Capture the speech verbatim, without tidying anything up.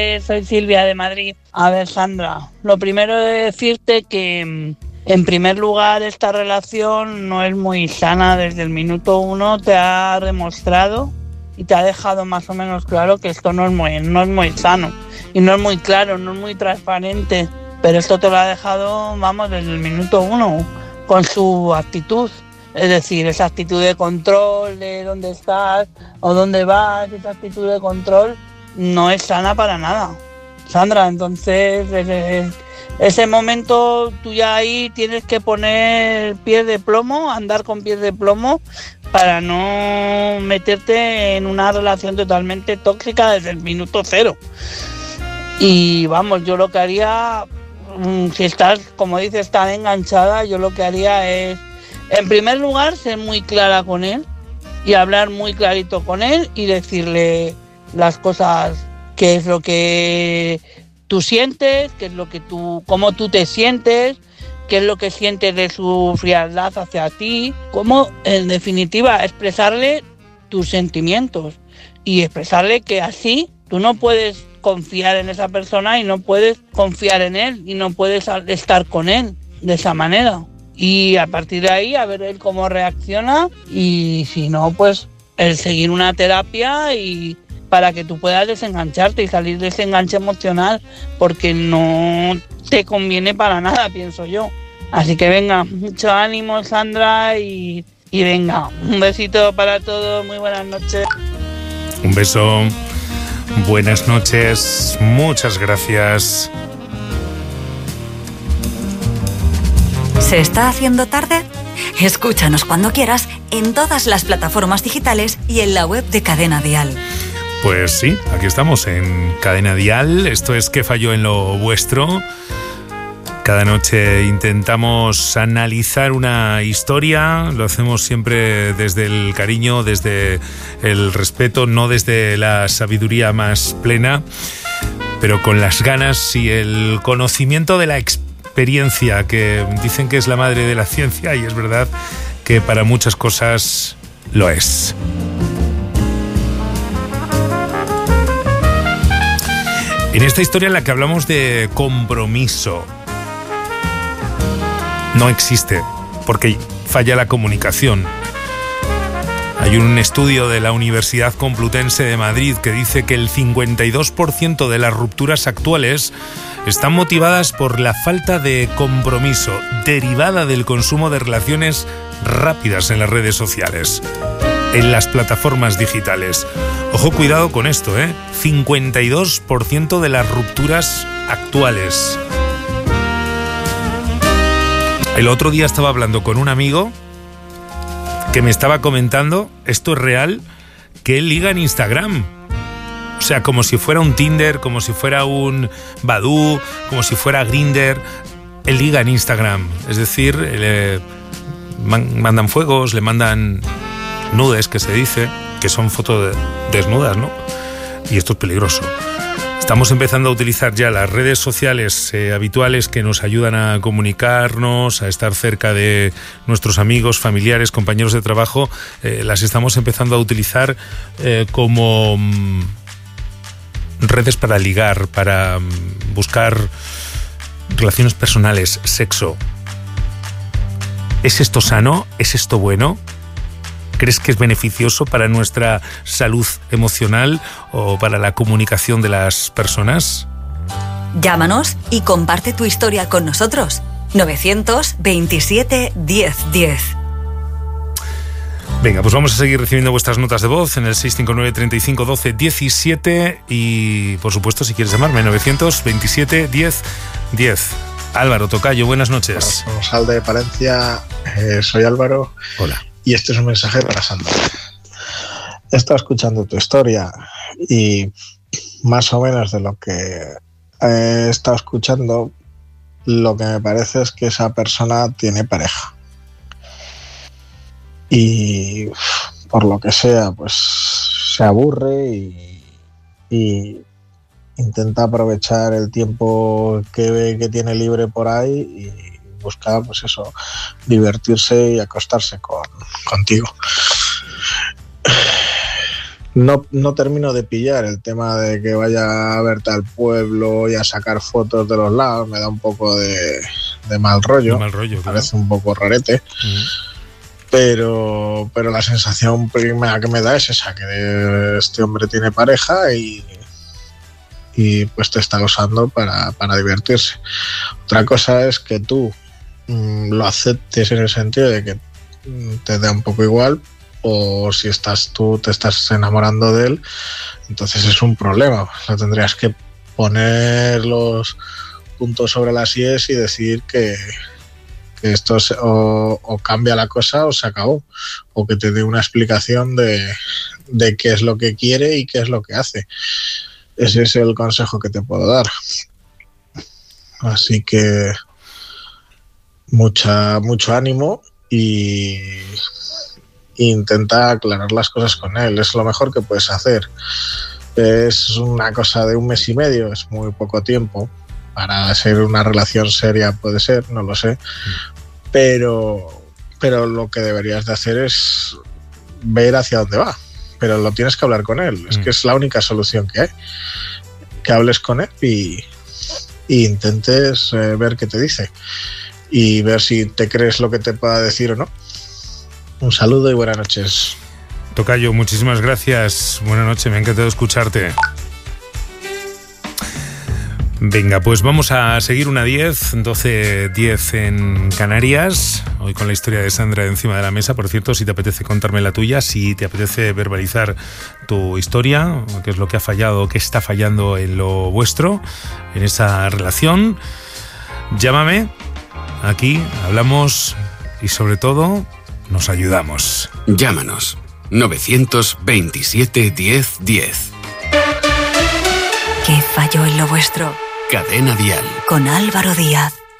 Soy Silvia de Madrid. A ver, Sandra, lo primero de decirte que en primer lugar esta relación no es muy sana. Desde el minuto uno te ha demostrado y te ha dejado más o menos claro que esto no es muy, no es muy sano y no es muy claro, no es muy transparente, pero esto te lo ha dejado, vamos, desde el minuto uno con su actitud. Es decir, esa actitud de control de dónde estás o dónde vas, esa actitud de control no es sana para nada, Sandra. Entonces, ese, ese momento tú ya ahí tienes que poner pies de plomo, andar con pies de plomo para no meterte en una relación totalmente tóxica desde el minuto cero. Y vamos, yo lo que haría, si estás, como dices, tan enganchada, yo lo que haría es, en primer lugar, ser muy clara con él y hablar muy clarito con él y decirle las cosas, qué es lo que tú sientes, qué es lo que tú, cómo tú te sientes, qué es lo que sientes de su frialdad hacia ti, cómo, en definitiva, expresarle tus sentimientos y expresarle que así tú no puedes confiar en esa persona y no puedes confiar en él y no puedes estar con él de esa manera. Y a partir de ahí, a ver él cómo reacciona y si no, pues el seguir una terapia y para que tú puedas desengancharte y salir de ese enganche emocional, porque no te conviene para nada, pienso yo. Así que venga, mucho ánimo, Sandra, y, y venga, un besito para todos, muy buenas noches. Un beso, buenas noches, muchas gracias. ¿Se está haciendo tarde? Escúchanos cuando quieras en todas las plataformas digitales y en la web de Cadena Dial. Pues sí, aquí estamos en Cadena Dial. Esto es ¿Qué falló en lo vuestro? Cada noche intentamos analizar una historia. Lo hacemos siempre desde el cariño, desde el respeto, no desde la sabiduría más plena, pero con las ganas y el conocimiento de la experiencia. experiencia que dicen que es la madre de la ciencia, y es verdad que para muchas cosas lo es. En esta historia en la que hablamos de compromiso, no existe, porque falla la comunicación. Hay un estudio de la Universidad Complutense de Madrid que dice que el cincuenta y dos por ciento de las rupturas actuales están motivadas por la falta de compromiso derivada del consumo de relaciones rápidas en las redes sociales, en las plataformas digitales. Ojo, cuidado con esto, ¿eh? cincuenta y dos por ciento de las rupturas actuales. El otro día estaba hablando con un amigo que me estaba comentando, esto es real, que él liga en Instagram. O sea, como si fuera un Tinder, como si fuera un Badoo, como si fuera Grindr. Él liga en Instagram. Es decir, le mandan fuegos, le mandan nudes, que se dice, que son fotos desnudas, ¿no? Y esto es peligroso. Estamos empezando a utilizar ya las redes sociales eh, habituales que nos ayudan a comunicarnos, a estar cerca de nuestros amigos, familiares, compañeros de trabajo. Eh, las estamos empezando a utilizar eh, como mm, redes para ligar, para mm, buscar relaciones personales, sexo. ¿Es esto sano? ¿Es esto bueno? ¿Crees que es beneficioso para nuestra salud emocional o para la comunicación de las personas? Llámanos y comparte tu historia con nosotros. novecientos veintisiete diez diez. Venga, pues vamos a seguir recibiendo vuestras notas de voz en el seis cinco nueve, treinta y cinco, doce, diecisiete y, por supuesto, si quieres llamarme, novecientos veintisiete diez diez. Álvaro Tocayo, buenas noches. Responsable de Palencia, eh, soy Álvaro. Hola. Y este es un mensaje para Sandra. He estado escuchando tu historia y más o menos de lo que he estado escuchando, lo que me parece es que esa persona tiene pareja. Y por lo que sea, pues se aburre y, y intenta aprovechar el tiempo que ve que tiene libre por ahí y busca, pues eso, divertirse y acostarse con, contigo. no, no termino de pillar el tema de que vaya a verte al pueblo y a sacar fotos de los lados. Me da un poco de, de mal rollo. De mal rollo, claro. Parece un poco rarete. Mm. Pero, pero la sensación primera que me da es esa, que este hombre tiene pareja y, y pues te está usando para, para divertirse. Otra cosa es que tú mmm, lo aceptes en el sentido de que te da un poco igual, o si estás tú te estás enamorando de él, entonces es un problema. O tendrías que poner los puntos sobre las íes y decir que que esto se, o, o cambia la cosa o se acabó, o que te dé una explicación de, de qué es lo que quiere y qué es lo que hace. Ese es el consejo que te puedo dar. Así que mucha, mucho ánimo y, y intenta aclarar las cosas con él. Es lo mejor que puedes hacer. Es una cosa de un mes y medio, es muy poco tiempo. Para ser una relación seria puede ser, no lo sé, pero, pero lo que deberías de hacer es ver hacia dónde va, pero lo tienes que hablar con él, es mm. que es la única solución que hay, que hables con él y, y intentes eh, ver qué te dice y ver si te crees lo que te pueda decir o no. Un saludo y buenas noches. Tocayo, muchísimas gracias, buenas noches, me ha encantado escucharte. Venga, pues vamos a seguir una diez, doce diez en Canarias, hoy con la historia de Sandra encima de la mesa. Por cierto, si te apetece contarme la tuya, si te apetece verbalizar tu historia, qué es lo que ha fallado, qué está fallando en lo vuestro, en esa relación, llámame, aquí hablamos y sobre todo nos ayudamos. Llámanos, novecientos veintisiete diez diez. ¿Qué falló en lo vuestro? Cadena Dial. Con Álvaro Díaz.